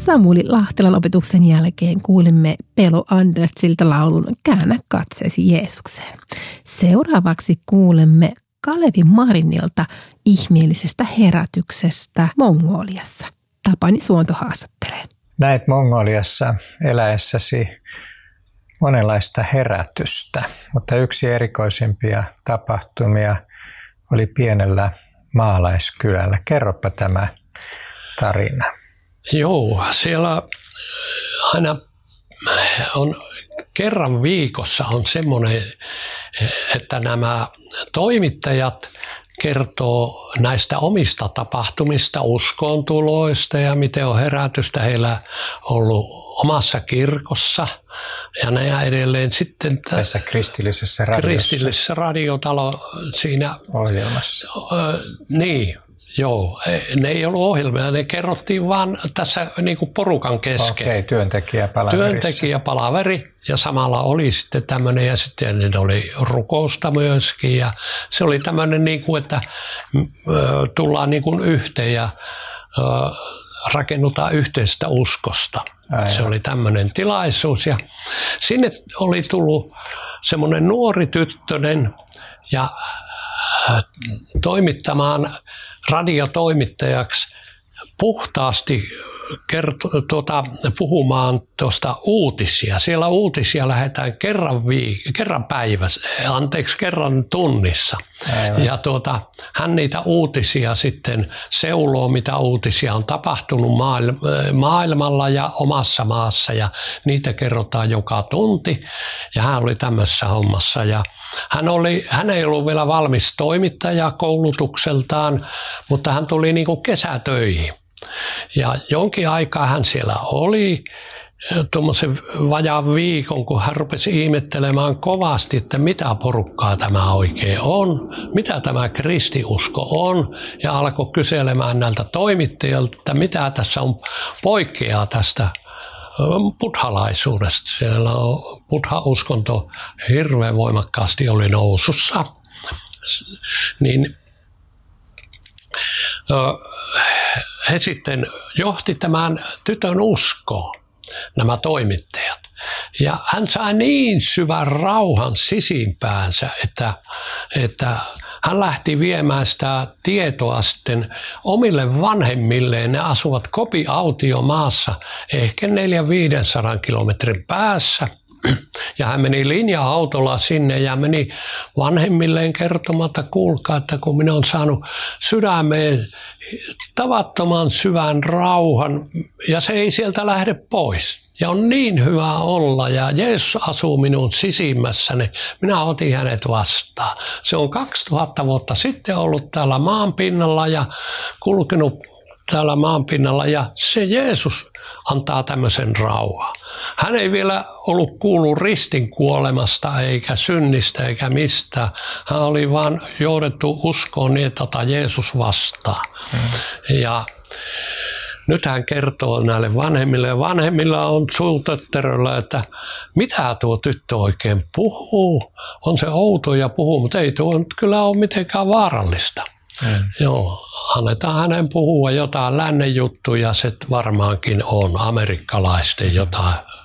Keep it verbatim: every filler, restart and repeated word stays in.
Samuli Lahtelan opetuksen jälkeen kuulimme Pelo Andersilta laulun Käännä katseesi Jeesukseen. Seuraavaksi kuulemme Kalevi Marinilta ihmeellisestä herätyksestä Mongoliassa. Tapani Suonto haastattelee. Näet Mongoliassa eläessäsi monenlaista herätystä, mutta yksi erikoisimpia tapahtumia oli pienellä maalaiskylällä. Kerropa tämä tarina. Joo, siellä aina on kerran viikossa on semmoinen, että nämä toimittajat kertoo näistä omista tapahtumista, uskontuloista ja miten on herätystä heillä ollut omassa kirkossa. Ja näin edelleen sitten tässä kristillisessä radiossa. Kristillisessä radiotalo siinä ohjelmassa. Ö, niin, joo. Ne ei ollut ohjelmia, ne kerrottiin vaan tässä niin kuin porukan kesken. Okei, työntekijäpalaverissa. Työntekijäpalaveri ja samalla oli sitten tämmöinen ja sitten ne oli rukousta myöskin ja se oli tämmöinen niin kuin, että ö, tullaan niin kuin yhteen ja ö, rakennutaan yhteistä uskosta. Aivan. Se oli tämmöinen tilaisuus ja sinne oli tullut semmoinen nuori tyttönen ja toimittamaan radiotoimittajaksi puhtaasti kerto, tuota, puhumaan tuosta uutisia. Siellä uutisia lähdetään kerran, viik- kerran päivässä, anteeksi kerran tunnissa. Aivan. Ja tuota, hän niitä uutisia sitten seuloo, mitä uutisia on tapahtunut maailmalla ja omassa maassa ja niitä kerrotaan joka tunti. Ja hän oli tämmöisessä hommassa ja hän, oli, hän ei ollut vielä valmis toimittaja koulutukseltaan, mutta hän tuli niin kuin kesätöihin. Ja jonkin aikaa hän siellä oli, tuommoisen vajaan viikon, kun hän rupesi ihmettelemään kovasti, että mitä porukkaa tämä oikein on, mitä tämä kristiusko on, ja alkoi kyselemään näiltä toimittajilta, että mitä tässä on poikkeaa tästä buddhalaisuudesta. Siellä on buddha-uskonto hirveän voimakkaasti oli nousussa. Niin he sitten johti tämän tytön uskoon, nämä toimittajat. Ja hän sai niin syvän rauhan sisimpäänsä, että, että hän lähti viemään sitä tietoa sitten omille vanhemmilleen. Ne asuvat kopiautiomaassa ehkä neljä viisisataa kilometrin päässä. Ja hän meni linja-autolla sinne ja meni vanhemmilleen kertomaan, että kuulkaa, että kun minä olen saanut sydämeen tavattoman syvän rauhan ja se ei sieltä lähde pois. Ja on niin hyvä olla ja Jeesus asuu minun sisimmässäni. Minä otin hänet vastaan. Se on kaksituhatta vuotta sitten ollut täällä maanpinnalla ja kulkenut täällä maanpinnalla ja se Jeesus antaa tämmöisen rauhan. Hän ei vielä ollut kuullut ristin kuolemasta eikä synnistä eikä mistään. Hän oli vaan johdettu uskoon niin, että ota Jeesus vastaan. Mm. Ja nyt hän kertoo näille vanhemmille ja vanhemmilla on suutötteröllä, että mitä tuo tyttö oikein puhuu. On se outo ja puhuu, mutta ei tuo nyt kyllä ole mitenkään vaarallista. Mm. Joo, annetaan hänen puhua jotain lännen juttuja, se varmaankin on amerikkalaisten jotain